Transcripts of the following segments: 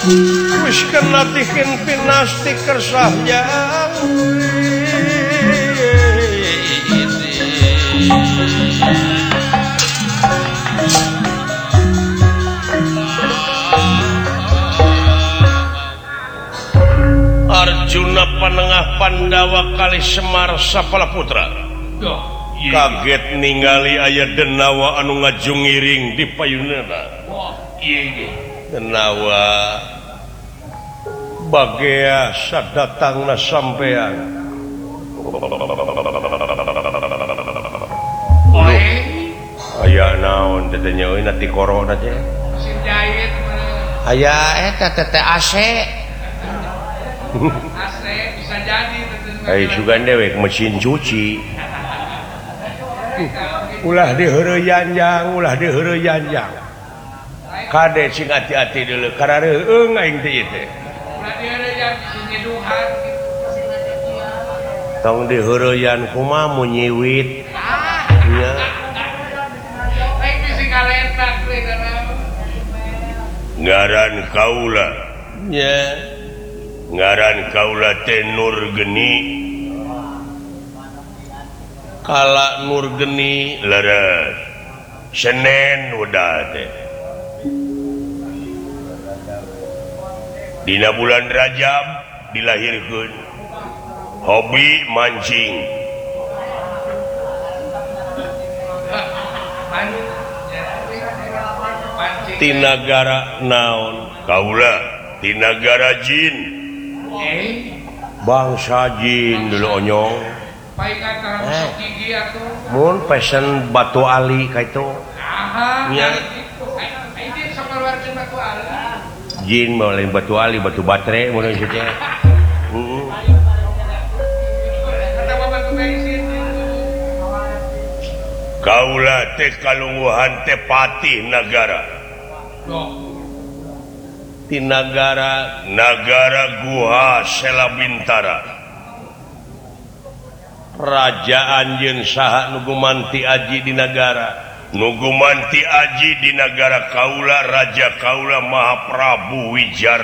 wis kena tikin pinasti kersahnya Arjuna Panengah Pandawa kali Semar Sapala Putra kaget ningali aya denawa anu ngajungiring di payunana. Denawa bagea sadatangna sampean. Aya naon dedenya euy ti corona teh? Mesin jahit. Aya eta teh AC. AC bisa jadi sugan dewek mesin cuci. Ulah diheureuyang kade sing hati-hati deuleu karareueung aing teh ieu teh ulah diheureuyang sing nyeduhan tong diheureuyang kumaha mun nyiwit nya aing bisi kaletak we kana ngaran kaula nya ngaran kaula teh Nurgeni kala Nurgeni leres Senen udah teh dina bulan Rajab dilahirkeun hobi mancing ti nagara naon kaula ti nagara jin bangsa jin dulu onyong mun pesen Batu Ali kaitu nya jin mau lain Batu Ali batu baterai mun ieu teh kaula teh kalungguhan teh patih nagara ti nagara Guha Sela Bintara Raja anjeun saha nu gumanti aji di nagara nu gumanti aji di nagara kaula Raja kaula Mahaprabu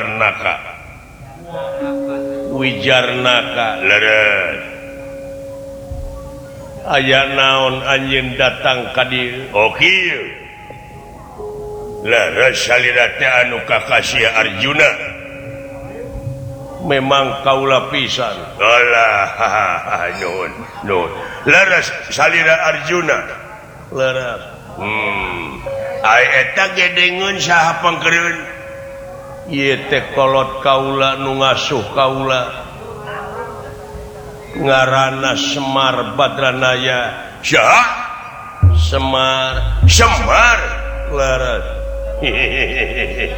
Wijarnaka leres aya naon anjeun datang ka dieu kieu leres salira teh anu kakasih Arjuna memang kaula pisan alah nun leres salira Arjuna leres ai eta gedengeun saha pangkereun ieu teh kolot kaula nu ngasuh kaula ngaranna Semar Badranaya saha Semar leres